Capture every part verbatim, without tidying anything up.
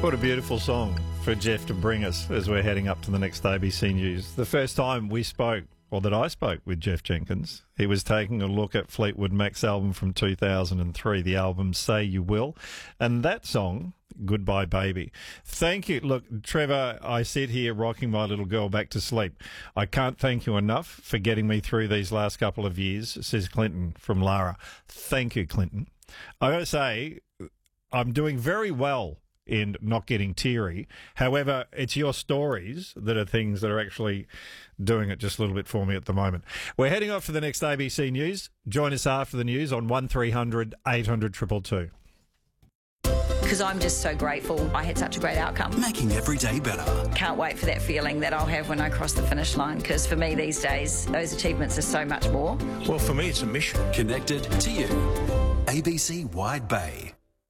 What a beautiful song for Jeff to bring us as we're heading up to the next A B C News. The first time we spoke, or that I spoke with Jeff Jenkins, he was taking a look at Fleetwood Mac's album from two thousand three, the album Say You Will, and that song, Goodbye Baby. Thank you. Look, Trevor, I sit here rocking my little girl back to sleep. I can't thank you enough for getting me through these last couple of years, says Clinton from Lara. Thank you, Clinton. I got to say, I'm doing very well in not getting teary. However, it's your stories that are things that are actually doing it just a little bit for me at the moment. We're heading off to the next A B C News. Join us after the news on one three hundred eight hundred two two two. Because I'm just so grateful I had such a great outcome. Making every day better. Can't wait for that feeling that I'll have when I cross the finish line, because for me these days, those achievements are so much more. Well, for me, it's a mission. Connected to you. A B C Wide Bay.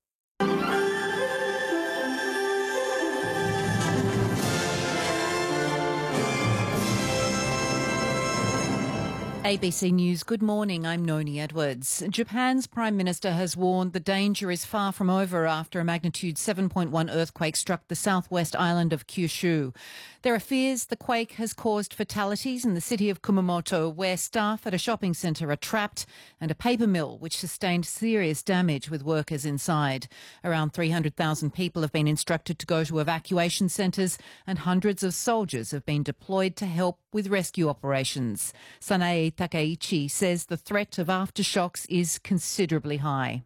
A B C News, good morning, I'm Noni Edwards. Japan's Prime Minister has warned the danger is far from over after a magnitude seven point one earthquake struck the southwest island of Kyushu. There are fears the quake has caused fatalities in the city of Kumamoto, where staff at a shopping centre are trapped, and a paper mill which sustained serious damage with workers inside. Around three hundred thousand people have been instructed to go to evacuation centres, and hundreds of soldiers have been deployed to help with rescue operations. Sanae Takeichi says the threat of aftershocks is considerably high.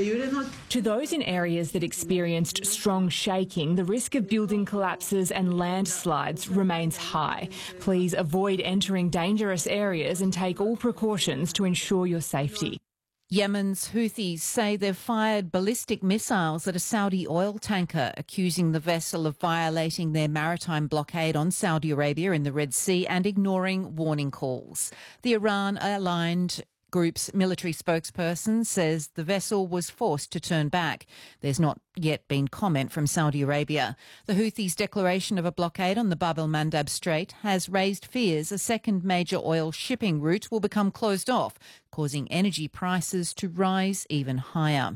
To those in areas that experienced strong shaking, the risk of building collapses and landslides remains high. Please avoid entering dangerous areas and take all precautions to ensure your safety. Yemen's Houthis say they've fired ballistic missiles at a Saudi oil tanker, accusing the vessel of violating their maritime blockade on Saudi Arabia in the Red Sea and ignoring warning calls. The Iran-aligned group's military spokesperson says the vessel was forced to turn back. There's not yet been comment from Saudi Arabia. The Houthis' declaration of a blockade on the Bab el-Mandab Strait has raised fears a second major oil shipping route will become closed off, causing energy prices to rise even higher.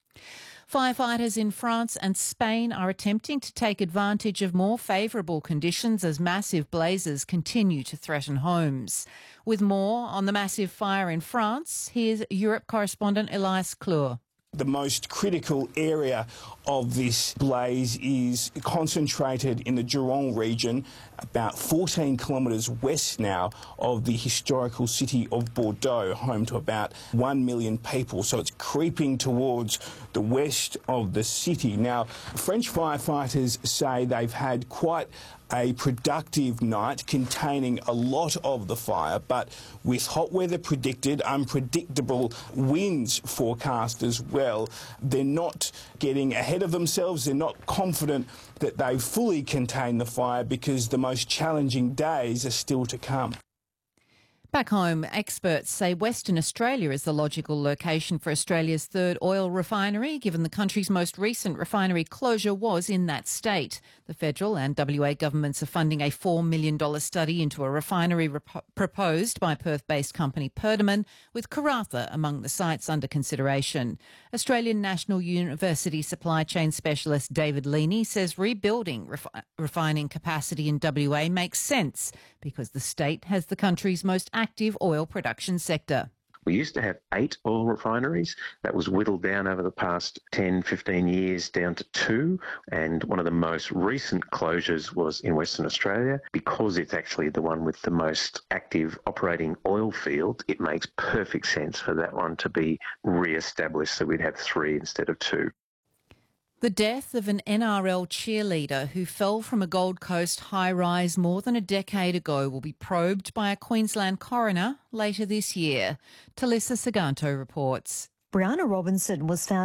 Firefighters in France and Spain are attempting to take advantage of more favourable conditions as massive blazes continue to threaten homes. With more on the massive fire in France, here's Europe correspondent Elias Klur. The most critical area of this blaze is concentrated in the Gironde region, about fourteen kilometres west now of the historical city of Bordeaux, home to about one million people. So it's creeping towards the west of the city. Now, French firefighters say they've had quite a productive night containing a lot of the fire, but with hot weather predicted, unpredictable winds forecast as well, they're not getting ahead of themselves. They're not confident that they fully contain the fire because the most challenging days are still to come. Back home, experts say Western Australia is the logical location for Australia's third oil refinery, given the country's most recent refinery closure was in that state. The federal and W A governments are funding a four million dollars study into a refinery rep- proposed by Perth-based company Perdaman, with Karratha among the sites under consideration. Australian National University supply chain specialist David Leaney says rebuilding refi- refining capacity in W A makes sense because the state has the country's most active oil production sector. We used to have eight oil refineries. That was whittled down over the past ten, fifteen years down to two. And one of the most recent closures was in Western Australia. Because it's actually the one with the most active operating oil field, it makes perfect sense for that one to be re-established, so we'd have three instead of two. The death of an N R L cheerleader who fell from a Gold Coast high-rise more than a decade ago will be probed by a Queensland coroner later this year. Talissa Saganto reports. Brianna Robinson was found